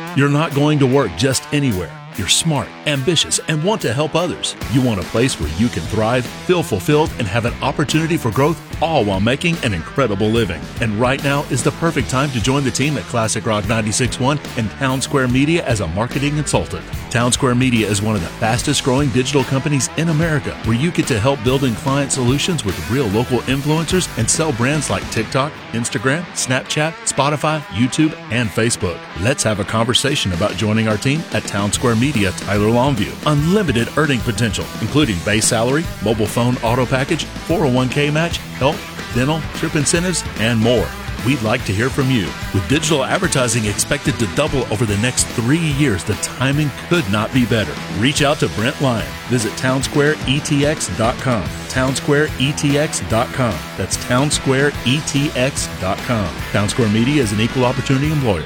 You're not going to work just anywhere. You're smart, ambitious, and want to help others. You want a place where you can thrive, feel fulfilled, and have an opportunity for growth, all while making an incredible living. And right now is the perfect time to join the team at Classic Rock 96.1 and Town Square Media as a marketing consultant. Town Square Media is one of the fastest growing digital companies in America, where you get to help building client solutions with real local influencers and sell brands like TikTok, Instagram, Snapchat, Spotify, YouTube, and Facebook. Let's have a conversation about joining our team at Town Square Media, Tyler Longview. Unlimited earning potential, including base salary, mobile phone auto package, 401k match, health, dental, trip incentives, and more. We'd like to hear from you. With digital advertising expected to double over the next 3 years, the timing could not be better. Reach out to Brent Lyon. Visit townsquareetx.com. townsquareetx.com. That's townsquareetx.com. Town Square Media is an equal opportunity employer.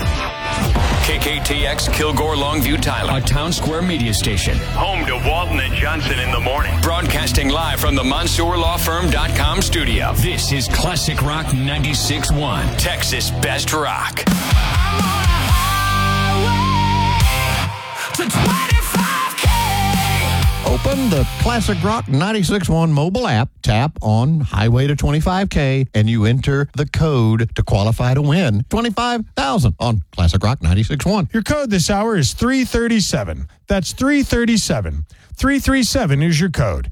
KKTX Kilgore Longview Tyler, a Town Square media station. Home to Walton and Johnson in the morning. Broadcasting live from the MonsourLawFirm.com studio. This is Classic Rock 96.1, Texas Best Rock. Open the Classic Rock 96.1 mobile app, tap on Highway to 25K, and you enter the code to qualify to win $25,000 on Classic Rock 96.1. Your code this hour is 337. That's 337. 337 is your code.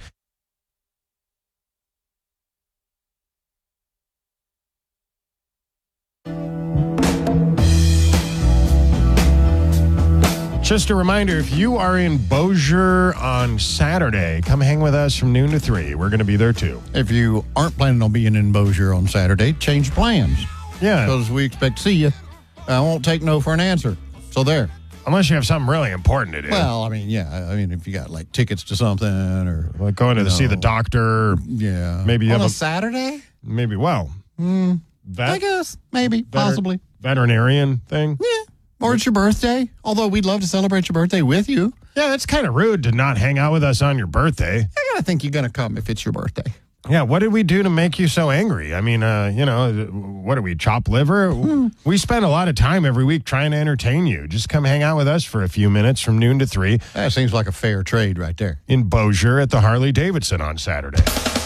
Just a reminder, if you are in Bossier on Saturday, come hang with us from noon to 3. We're going to be there too. If you aren't planning on being in Bossier on Saturday, change plans. Yeah. Because we expect to see you. I won't take no for an answer. So there. Unless you have something really important to do. Well, I mean, yeah. I mean, if you got like tickets to something or like going to see the doctor. Yeah. Maybe you on have a Saturday? Maybe, well. I guess. Maybe. Possibly. Veterinarian thing? Yeah. Or it's your birthday, although we'd love to celebrate your birthday with you. Yeah, it's kind of rude to not hang out with us on your birthday. I got to think you're going to come if it's your birthday. Yeah, what did we do to make you so angry? I mean, what do we, chop liver? We spend a lot of time every week trying to entertain you. Just come hang out with us for a few minutes from noon to 3. That seems like a fair trade right there. In Bossier at the Harley-Davidson on Saturday.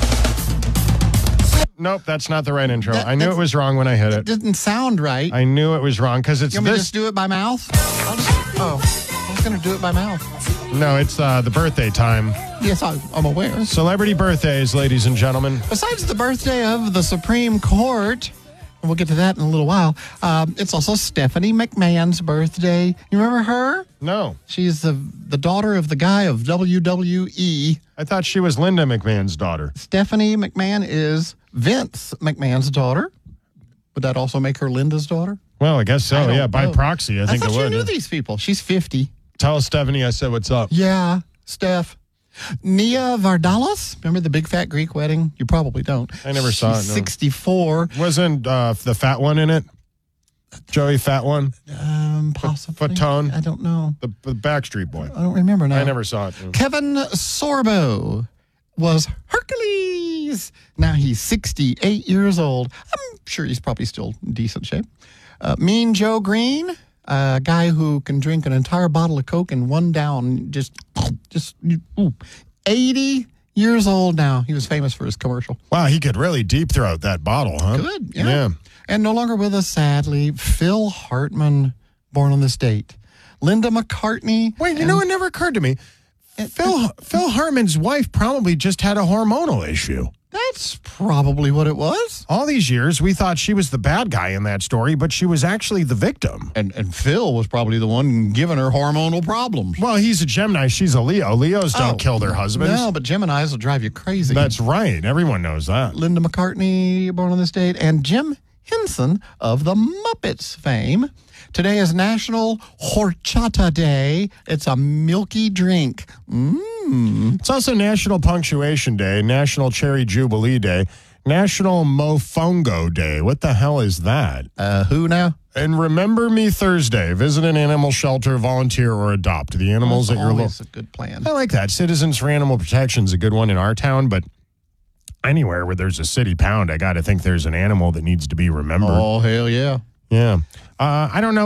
Nope, that's not the right intro. I knew it was wrong when I hit it. It didn't sound right. I knew it was wrong because it's you want me to just do it by mouth? I was going to do it by mouth. No, it's the birthday time. Yes, I'm aware. Celebrity birthdays, ladies and gentlemen. Besides the birthday of the Supreme Court, and we'll get to that in a little while, it's also Stephanie McMahon's birthday. You remember her? No. She's the daughter of the guy of WWE. I thought she was Linda McMahon's daughter. Stephanie McMahon is Vince McMahon's daughter. Would that also make her Linda's daughter? Well, I guess so. Yeah, by proxy, I think it would. I thought you knew these people. She's 50. Tell Stephanie I said what's up. Yeah, Steph. Nia Vardalos, remember the big fat Greek wedding? You probably don't. I never saw it. No. 64. Wasn't the fat one in it? Joey Fat One? Possibly. Fatone? I don't know. The Backstreet Boy. I don't remember now. I never saw it. Kevin Sorbo was Hercules. Now he's 68 years old. I'm sure he's probably still in decent shape. Mean Joe Green, a guy who can drink an entire bottle of Coke in one down. Just 80 years old now. He was famous for his commercial. Wow, he could really deep throat that bottle, huh? Good, yeah. And no longer with us, sadly, Phil Hartman, born on this date. Linda McCartney. Wait, it never occurred to me. Phil Hartman's wife probably just had a hormonal issue. That's probably what it was. All these years, we thought she was the bad guy in that story, but she was actually the victim. And Phil was probably the one giving her hormonal problems. Well, he's a Gemini. She's a Leo. Leos don't kill their husbands. No, but Geminis will drive you crazy. That's right. Everyone knows that. Linda McCartney, born on this date, and Jim Henson of the Muppets fame. Today is National Horchata Day. It's a milky drink. It's also National Punctuation Day, National Cherry Jubilee Day, National Mofongo Day. What the hell is that? Who now? And Remember Me Thursday. Visit an animal shelter, volunteer, or adopt the animals at your local. That's a good plan. I like that. Citizens for Animal Protection is a good one in our town, but anywhere where there's a city pound, I got to think there's an animal that needs to be remembered. Oh, hell yeah. Yeah. I don't know